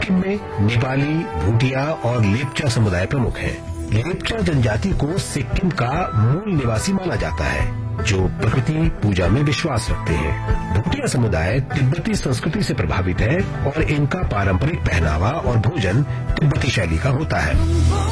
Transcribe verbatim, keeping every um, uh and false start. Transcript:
सिक्किम में नेपाली, भूटिया और लेप्चा समुदाय प्रमुख हैं। लेप्चा जनजाति को सिक्किम का मूल निवासी माना जाता है, जो प्रकृति पूजा में विश्वास रखते हैं। भूटिया समुदाय तिब्बती संस्कृति से प्रभावित है और इनका पारंपरिक पहनावा और भोजन तिब्बती शैली का होता है।